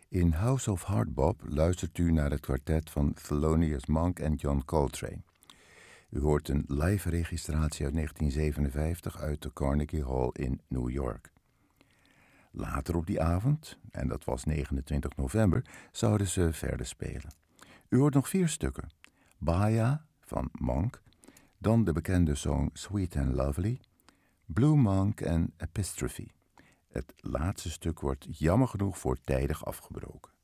In House of Hardbop luistert u naar het kwartet van Thelonious Monk en John Coltrane. U hoort een live registratie uit 1957 uit de Carnegie Hall in New York. Later op die avond, en dat was 29 november, zouden ze verder spelen. U hoort nog 4 stukken. Bahia van Monk, dan de bekende song Sweet and Lovely, Blue Monk en Epistrophe. Het laatste stuk wordt jammer genoeg voortijdig afgebroken.